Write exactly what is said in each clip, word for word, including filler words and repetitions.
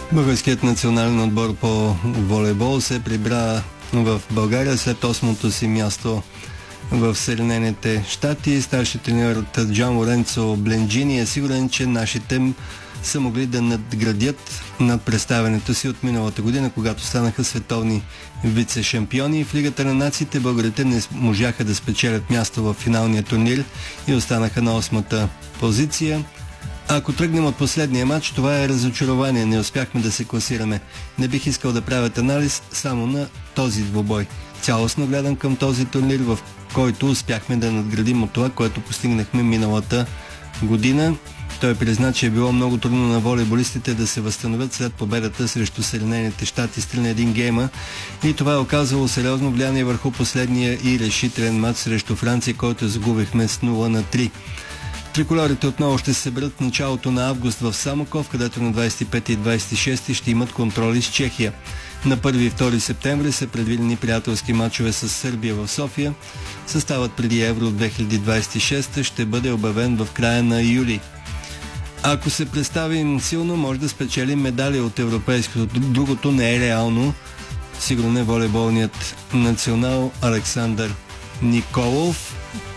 Българският национален отбор по волейбол се прибра в България след осмото си място в Съединените щати. Старши треньор Джан Лоренцо Бленджини е сигурен, че нашите са могли да надградят над представянето си от миналата година, когато станаха световни вице-шампиони. В Лигата на нациите българите не можаха да спечелят място в финалния турнир и останаха на осмата позиция. Ако тръгнем от последния матч, това е разочарование. Не успяхме да се класираме. Не бих искал да правят анализ само на този двубой. Цялостно гледам към този турнир, в който успяхме да надградим от това, което постигнахме миналата година. Той призна, че е било много трудно на волейболистите да се възстановят след победата срещу Съединените щати с три на един гейма и това е оказало сериозно влияние върху последния и решителен матч срещу Франция, който загубихме с нула на три. Триколорите отново ще се съберат в началото на август в Самоков, където на двадесет и пети и двадесет и шести ще имат контроли с Чехия. На първи и втори септември са предвидени приятелски мачове с Сърбия в София. Съставът преди Евро две хиляди двадесет и шеста ще бъде обявен в края на юли. Ако се представим силно, може да спечелим медали от европейското. Другото не е реално. Сигурно е волейболният национал Александър Николов.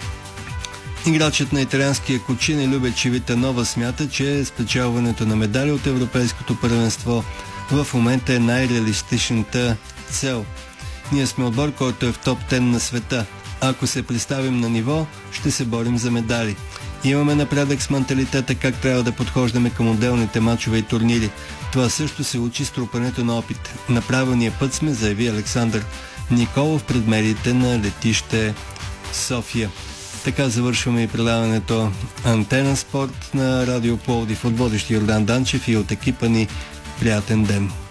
Играчът на италианския Кучини Любе Чивитанова смята, че спечелването на медали от европейското първенство в момента е най-реалистичната цел. Ние сме отбор, който е в топ десет на света. Ако се представим на ниво, ще се борим за медали. Имаме напредък с менталитета как трябва да подхождаме към отделните мачове и турнири. Това също се учи с трупането на опит. На правилния път сме, заяви Александър Николов пред медиите на летище София. Така завършваме и предаването Антена Спорт на Радио Пловдив. От водещи Йордан Данчев и от екипа ни приятен ден.